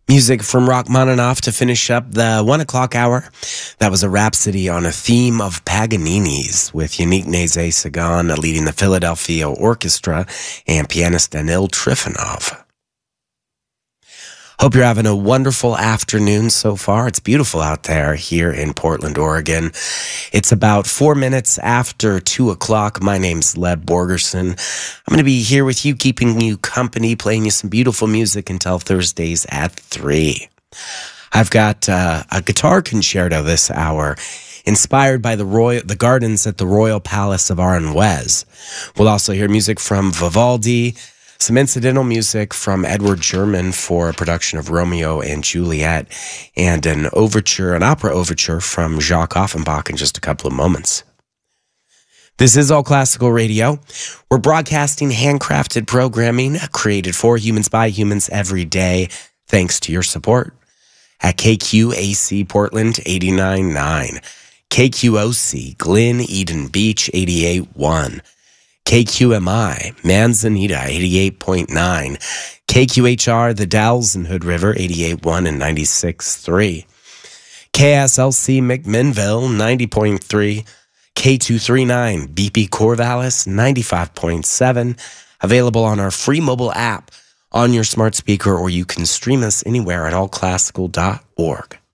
Music from Rachmaninoff to finish up the 1 o'clock hour. That was a rhapsody on a theme of Paganini's with Yannick Nézet-Séguin leading the Philadelphia Orchestra and pianist Anil Trifonov. Hope you're having a wonderful afternoon so far. It's beautiful out there here in Portland, Oregon. It's about 4 minutes after 2 o'clock. My name's Leb Borgerson. I'm going to be here with you, keeping you company, playing you some beautiful music until Thursdays at 3. I've got a guitar concerto this hour, inspired by the gardens at the Royal Palace of Aranjuez. We'll also hear music from Vivaldi, some incidental music from Edward German for a production of Romeo and Juliet, and an opera overture from Jacques Offenbach in just a couple of moments. This is All Classical Radio. We're broadcasting handcrafted programming created for humans by humans every day, thanks to your support at KQAC Portland 89.9, KQOC Glen Eden Beach 88.1, KQMI, Manzanita, 88.9, KQHR, The Dalles and Hood River, 88.1 and 96.3, KSLC McMinnville, 90.3, K239, BP Corvallis, 95.7, available on our free mobile app on your smart speaker, or you can stream us anywhere at allclassical.org.